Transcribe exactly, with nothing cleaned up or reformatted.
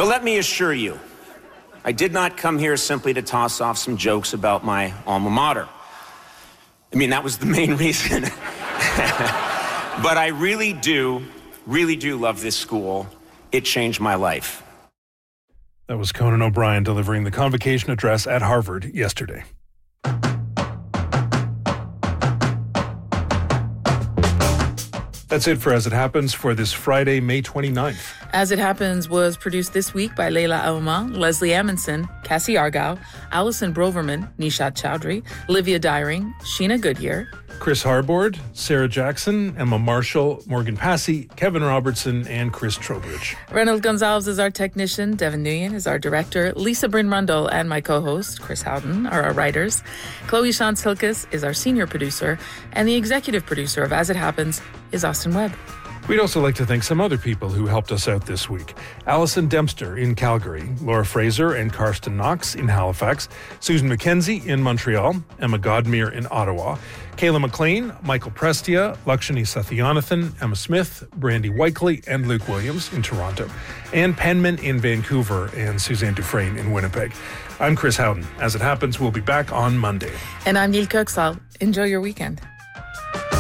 But let me assure you, I did not come here simply to toss off some jokes about my alma mater. I mean, that was the main reason. But I really do, really do love this school. It changed my life. That was Conan O'Brien delivering the convocation address at Harvard yesterday. That's it for As It Happens for this Friday, May twenty-ninth. As It Happens was produced this week by Leila Auma, Leslie Amundsen, Cassie Argyle, Alison Broverman, Nishat Chowdhury, Livia Dyring, Sheena Goodyear, Chris Harbord, Sarah Jackson, Emma Marshall, Morgan Passy, Kevin Robertson, and Chris Trowbridge. Reynold Gonzalez is our technician, Devin Nguyen is our director, Lisa Bryn Rundle and my co-host, Chris Howden, are our writers. Chloe Shantz Hilkes is our senior producer, and the executive producer of As It Happens is Austin Webb. We'd also like to thank some other people who helped us out this week. Alison Dempster in Calgary, Laura Fraser and Karsten Knox in Halifax, Susan McKenzie in Montreal, Emma Godmere in Ottawa, Kayla McLean, Michael Prestia, Lakshmi Sathyanathan, Emma Smith, Brandy Whikeley, and Luke Williams in Toronto, Ann Penman in Vancouver, and Suzanne Dufresne in Winnipeg. I'm Chris Howden. As It Happens, we'll be back on Monday. And I'm Neil Kirksall. Enjoy your weekend.